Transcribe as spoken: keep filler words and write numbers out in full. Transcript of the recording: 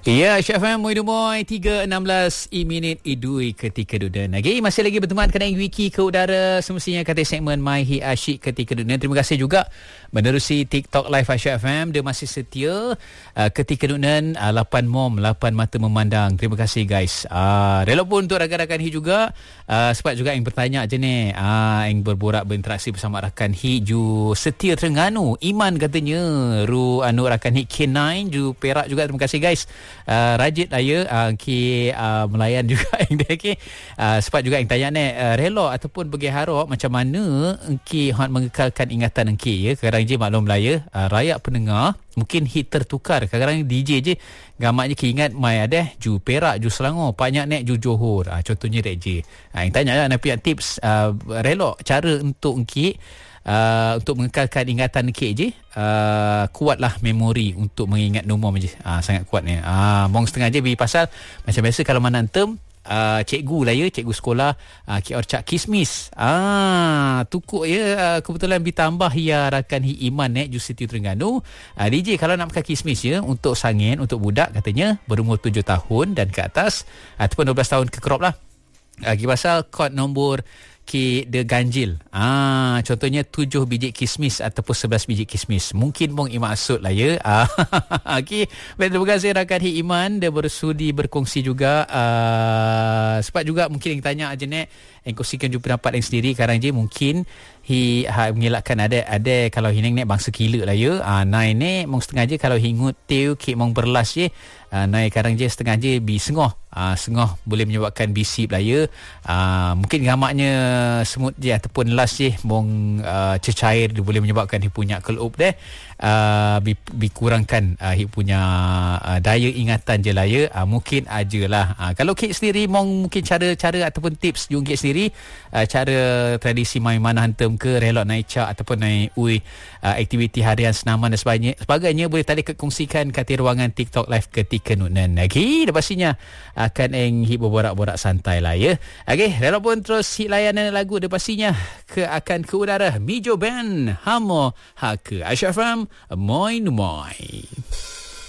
Ya, Syaf M, Muidu Moy, tiga enam belas minit idui ketika dudan. Lagi, masih lagi berteman kena wiki ke udara. Semestinya kata segmen My Hi Asyik ketika dudan. Terima kasih juga menerusi TikTok Live Syaf M. Dia masih setia uh, ketika dudan, uh, lapan mom, lapan mata memandang. Terima kasih guys. Uh, rela pun untuk rakan-rakan Hi juga. Uh, sebab juga yang bertanya je ni. Uh, yang berborak berinteraksi bersama rakan Hi. Ju setia Terengganu. Iman katanya. Ru anu rakan Hi K sembilan. Ju Perak juga. Terima kasih guys. Uh, rajit saya uh, ki uh, melayan juga yang dia ki uh, sebab juga yang tanya ni uh, rela ataupun pergi harap macam mana engki hak mengekalkan ingatan engki ya. Kadang je maklum Melaya uh, rakyat pendengar mungkin hit tertukar kadang-kadang D J je gamaknya ki ingat mai ada ju Perak ju Selangor banyak nek ju Johor uh, contohnya dek je uh, yang tanya lah nak tips uh, rela cara untuk engki Uh, untuk mengekalkan ingatan K je uh, kuatlah memori untuk mengingat nombor je uh, sangat kuat ni uh, mong setengah je bagi pasal macam biasa kalau mana term uh, cikgu lah ya cikgu sekolah uh, K R Cak Kismis ah, tukuk ya uh, kebetulan ditambah ya rakan Hi Iman eh Jusiti Terengganu uh, D J kalau nak pakai Kismis ya untuk sangin untuk budak katanya berumur tujuh tahun dan ke atas ataupun dua belas tahun ke crop lah uh, pasal kod nombor Ki de ganjil. Ah, contohnya tujuh biji kismis ataupun sebelas biji kismis. Mungkin mong imaksud lah ya. Ah, okey. Baik, terima kasih rakan Hi Iman dia bersudi berkongsi juga uh, sebab juga mungkin yang tanya aja nek yang kongsikan juga pendapat yang sendiri sekarang je mungkin hi ha, mengelakkan ada ada kalau hineng nek bangsa kila lah ya. Ah, nai nek mong setengah je kalau hingut teu ki mong berlas je. Uh, naik karang je setengah je bi sengoh uh, sengoh boleh menyebabkan bisip lah ya uh, mungkin gamaknya semut je ataupun las je mong uh, cecair dia boleh menyebabkan dia punya kelup deh uh, bi, bi kurangkan uh, dia punya uh, daya ingatan je lah ya uh, mungkin aja lah uh, kalau kek sendiri mong mungkin cara-cara ataupun tips jung kek sendiri uh, cara tradisi main mana hantam ke relok naik cak ataupun naik ui uh, aktiviti harian senaman dan sebagainya, sebagainya boleh tadi kongsikan kat ruangan TikTok Live ketika kenunan lagi dah pastinya akan eng hit berborak-borak santai lah ya. Okey, rela pun terus hit layanan lagu dah pastinya ke akan ke udara Mijo Band Hamo Hake Aisyah Fam Moin Moin.